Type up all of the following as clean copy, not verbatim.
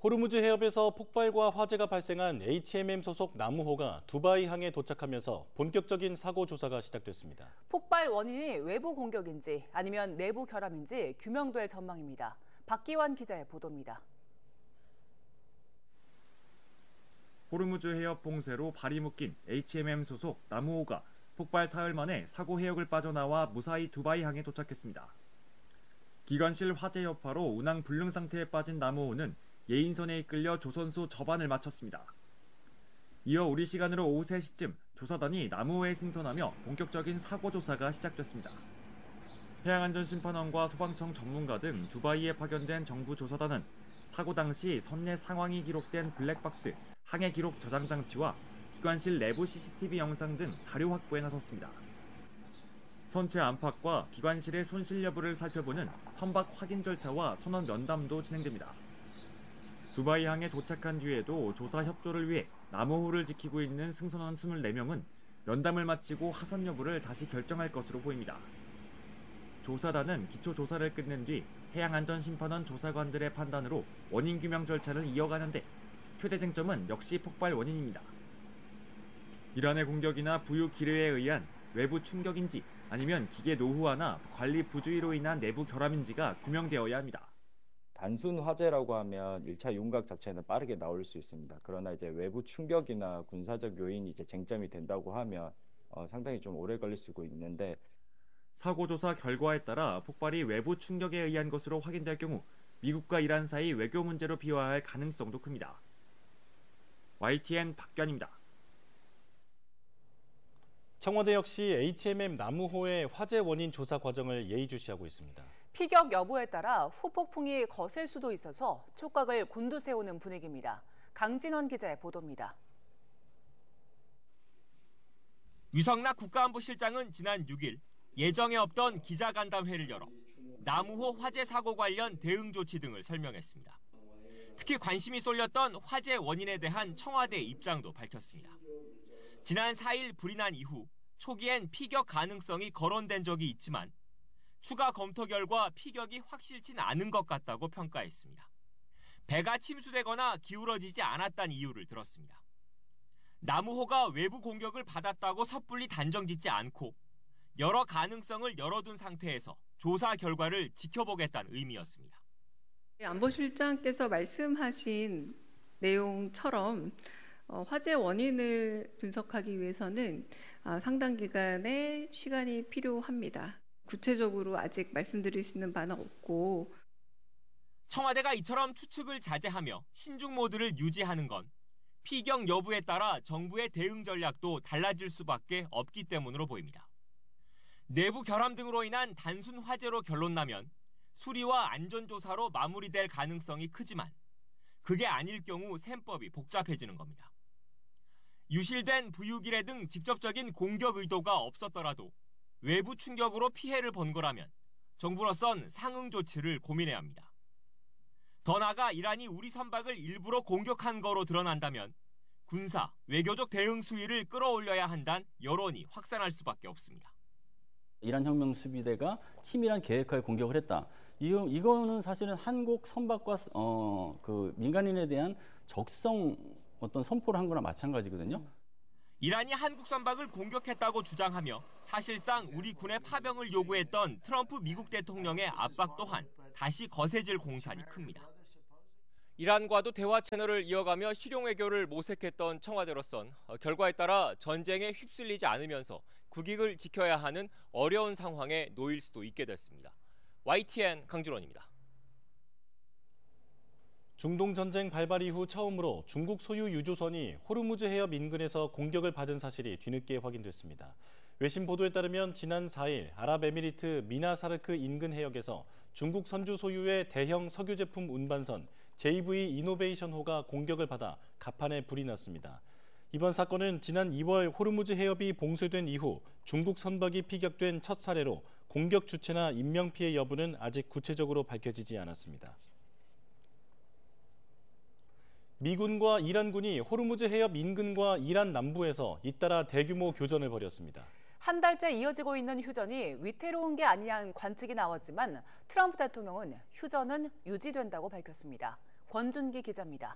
호르무즈 해협에서 폭발과 화재가 발생한 HMM 소속 나무호가 두바이 항에 도착하면서 본격적인 사고 조사가 시작됐습니다. 폭발 원인이 외부 공격인지 아니면 내부 결함인지 규명될 전망입니다. 박기환 기자의 보도입니다. 호르무즈 해협 봉쇄로 발이 묶인 HMM 소속 나무호가 폭발 사흘 만에 사고 해역을 빠져나와 무사히 두바이 항에 도착했습니다. 기관실 화재 여파로 운항 불능 상태에 빠진 나무호는 예인선에 이끌려 조선소 접안을 마쳤습니다. 이어 우리 시간으로 오후 3시쯤 조사단이 나무호에 승선하며 본격적인 사고 조사가 시작됐습니다. 해양안전심판원과 소방청 전문가 등 두바이에 파견된 정부 조사단은 사고 당시 선내 상황이 기록된 블랙박스, 항해 기록 저장 장치와 기관실 내부 CCTV 영상 등 자료 확보에 나섰습니다. 선체 안팎과 기관실의 손실 여부를 살펴보는 선박 확인 절차와 선원 면담도 진행됩니다. 두바이 항에 도착한 뒤에도 조사 협조를 위해 나무호를 지키고 있는 승선원 24명은 면담을 마치고 하선 여부를 다시 결정할 것으로 보입니다. 조사단은 기초 조사를 끝낸 뒤 해양안전심판원 조사관들의 판단으로 원인 규명 절차를 이어가는데 최대 쟁점은 역시 폭발 원인입니다. 이란의 공격이나 부유 기뢰에 의한 외부 충격인지 아니면 기계 노후화나 관리 부주의로 인한 내부 결함인지가 규명되어야 합니다. 단순 화재라고 하면 1차 윤곽 자체는 빠르게 나올 수 있습니다. 그러나 이제 외부 충격이나 군사적 요인이 이제 쟁점이 된다고 하면 상당히 좀 오래 걸릴 수 있는데 사고 조사 결과에 따라 폭발이 외부 충격에 의한 것으로 확인될 경우 미국과 이란 사이 외교 문제로 비화할 가능성도 큽니다. YTN 박견입니다. 청와대 역시 HMM 나무호의 화재 원인 조사 과정을 예의주시하고 있습니다. 피격 여부에 따라 후폭풍이 거셀 수도 있어서 촉각을 곤두세우는 분위기입니다. 강진원 기자의 보도입니다. 유성락 국가안보실장은 지난 6일 예정에 없던 기자간담회를 열어 나무호 화재 사고 관련 대응 조치 등을 설명했습니다. 특히 관심이 쏠렸던 화재 원인에 대한 청와대 입장도 밝혔습니다. 지난 4일 불이 난 이후 초기엔 피격 가능성이 거론된 적이 있지만 추가 검토 결과 피격이 확실치는 않은 것 같다고 평가했습니다. 배가 침수되거나 기울어지지 않았다는 이유를 들었습니다. 나무호가 외부 공격을 받았다고 섣불리 단정짓지 않고 여러 가능성을 열어둔 상태에서 조사 결과를 지켜보겠다는 의미였습니다. 안보실장께서 말씀하신 내용처럼 화재 원인을 분석하기 위해서는 상당 기간의 시간이 필요합니다. 구체적으로 아직 말씀드릴 수 있는 바는 없고 청와대가 이처럼 추측을 자제하며 신중 모드를 유지하는 건 피격 여부에 따라 정부의 대응 전략도 달라질 수밖에 없기 때문으로 보입니다. 내부 결함 등으로 인한 단순 화재로 결론나면 수리와 안전조사로 마무리될 가능성이 크지만 그게 아닐 경우 셈법이 복잡해지는 겁니다. 유실된 부유기뢰 등 직접적인 공격 의도가 없었더라도 외부 충격으로 피해를 본 거라면 정부로선 상응 조치를 고민해야 합니다. 더 나아가 이란이 우리 선박을 일부러 공격한 거로 드러난다면 군사, 외교적 대응 수위를 끌어올려야 한다는 여론이 확산할 수밖에 없습니다. 이란 혁명 수비대가 치밀한 계획하에 공격을 했다. 이거는 사실은 한국 선박과 그 민간인에 대한 적성 어떤 선포를 한 거나 마찬가지거든요. 이란이 한국 선박을 공격했다고 주장하며 사실상 우리 군의 파병을 요구했던 트럼프 미국 대통령의 압박 또한 다시 거세질 공산이 큽니다. 이란과도 대화 채널을 이어가며 실용 외교를 모색했던 청와대로선 결과에 따라 전쟁에 휩쓸리지 않으면서 국익을 지켜야 하는 어려운 상황에 놓일 수도 있게 됐습니다. YTN 강준원입니다. 중동 전쟁 발발 이후 처음으로 중국 소유 유조선이 호르무즈 해협 인근에서 공격을 받은 사실이 뒤늦게 확인됐습니다. 외신 보도에 따르면 지난 4일 아랍에미리트 미나사르크 인근 해역에서 중국 선주 소유의 대형 석유 제품 운반선 JV 이노베이션호가 공격을 받아 갑판에 불이 났습니다. 이번 사건은 지난 2월 호르무즈 해협이 봉쇄된 이후 중국 선박이 피격된 첫 사례로 공격 주체나 인명피해 여부는 아직 구체적으로 밝혀지지 않았습니다. 미군과 이란군이 호르무즈 해협 인근과 이란 남부에서 잇따라 대규모 교전을 벌였습니다. 한 달째 이어지고 있는 휴전이 위태로운 게 아니냐는 관측이 나왔지만 트럼프 대통령은 휴전은 유지된다고 밝혔습니다. 권준기 기자입니다.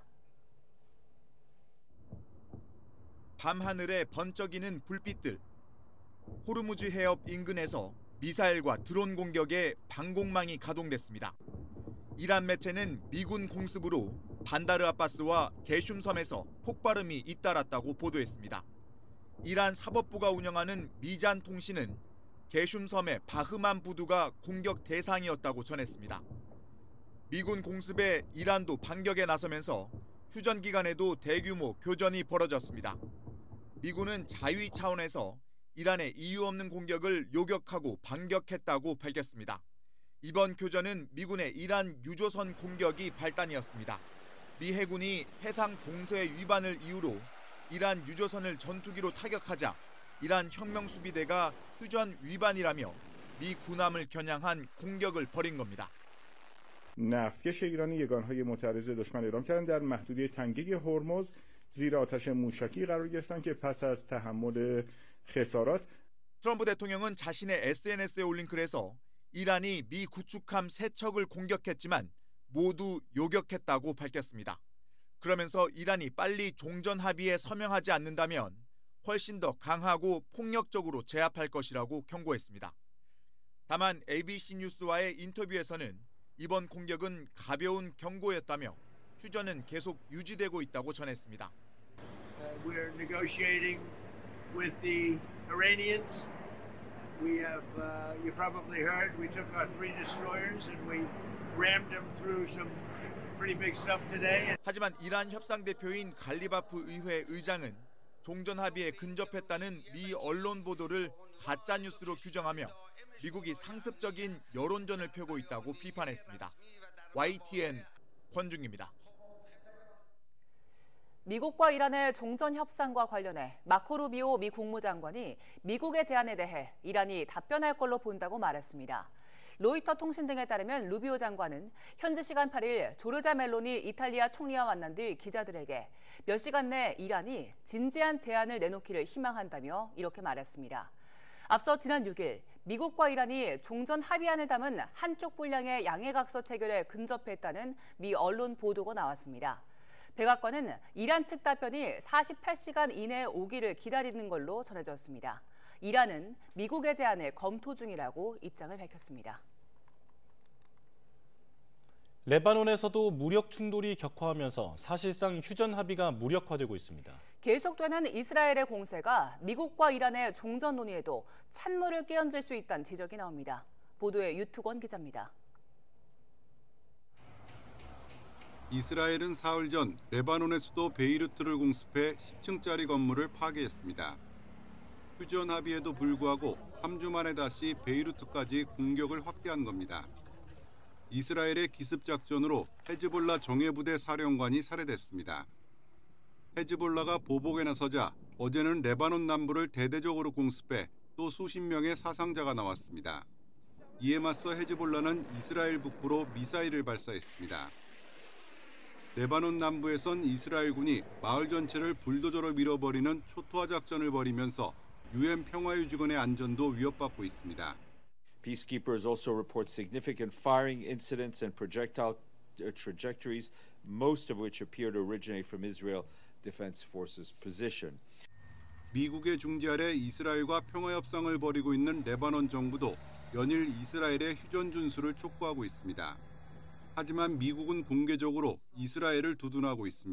밤하늘에 번쩍이는 불빛들. 호르무즈 해협 인근에서 미사일과 드론 공격에 방공망이 가동됐습니다. 이란 매체는 미군 공습으로 반다르 아바스와 게슘 섬에서 폭발음이 잇따랐다고 보도했습니다. 이란 사법부가 운영하는 미잔 통신은 게슘 섬의 바흐만 부두가 공격 대상이었다고 전했습니다. 미군 공습에 이란도 반격에 나서면서 휴전 기간에도 대규모 교전이 벌어졌습니다. 미군은 자위 차원에서 이란의 이유 없는 공격을 요격하고 반격했다고 밝혔습니다. 이번 교전은 미군의 이란 유조선 공격이 발단이었습니다. 미 해군이 해상 동서의 위반을 이유로 이란 유조선을 전투기로 타격하자 이란 혁명수비대가 휴전 위반이라며 미 군함을 겨냥한 공격을 벌인 겁니다. نفتکش ایرانی یگانهای معترض دشمن اعلام کردند در محدوده تنگه هرمز زیر آتش موشکی قرار گرفتند که پس از تحمل خسارات 트럼프 대통령은 자신의 SNS에 올린 글에서 이란이 미 구축함 3척을 공격했지만 모두 요격했다고 밝혔습니다. 그러면서 이란이 빨리 종전 합의에 서명하지 않는다면 훨씬 더 강하고 폭력적으로 제압할 것이라고 경고했습니다. 다만 ABC 뉴스와의 인터뷰에서는 이번 공격은 가벼운 경고였다며 휴전은 계속 유지되고 있다고 전했습니다. We're negotiating with the Iranians. We have, you probably heard, we took our 3 destroyers and we rammed them through some pretty big stuff today. 하지만 이란 협상 대표인 갈리바프 의회 의장은 종전 합의에 근접했다는 미 언론 보도를 가짜 뉴스로 규정하며 미국이 상습적인 여론전을 펴고 있다고 비판했습니다. YTN 권중기입니다. 미국과 이란의 종전 협상과 관련해 마코 루비오 미 국무장관이 미국의 제안에 대해 이란이 답변할 걸로 본다고 말했습니다. 로이터 통신 등에 따르면 루비오 장관은 현지 시간 8일 조르자 멜로니 이탈리아 총리와 만난 뒤 기자들에게 몇 시간 내 이란이 진지한 제안을 내놓기를 희망한다며 이렇게 말했습니다. 앞서 지난 6일 미국과 이란이 종전 합의안을 담은 한쪽 분량의 양해각서 체결에 근접했다는 미 언론 보도가 나왔습니다. 백악관은 이란 측 답변이 48시간 이내에 오기를 기다리는 걸로 전해졌습니다. 이란은 미국의 제안을 검토 중이라고 입장을 밝혔습니다. 레바논에서도 무력 충돌이 격화하면서 사실상 휴전 합의가 무력화되고 있습니다. 계속되는 이스라엘의 공세가 미국과 이란의 종전 논의에도 찬물을 끼얹을 수 있다는 지적이 나옵니다. 보도에 유투권 기자입니다. 이스라엘은 사흘 전 레바논의 수도 베이루트를 공습해 10층짜리 건물을 파괴했습니다. 휴전 합의에도 불구하고 3주 만에 다시 베이루트까지 공격을 확대한 겁니다. 이스라엘의 기습 작전으로 헤즈볼라 정예부대 사령관이 살해됐습니다. 헤즈볼라가 보복에 나서자 어제는 레바논 남부를 대대적으로 공습해 또 수십 명의 사상자가 나왔습니다. 이에 맞서 헤즈볼라는 이스라엘 북부로 미사일을 발사했습니다. 레바논 남부에선 이스라엘군이 마을 전체를 불도저로 밀어버리는 초토화 작전을 벌이면서 UN 평화유지군의 안전도 위협받고 있습니다. Peacekeepers also report significant firing incidents and projectile trajectories, most of which appear to originate from Israel Defense Forces position. 미국의 중재 아래 이스라엘과 평화협상을 벌이고 있는 레바논 정부도 연일 이스라엘의 휴전 준수를 촉구하고 있습니다. 하지만 미국은 공개적으로 이스라엘을 두둔하고 있습니다.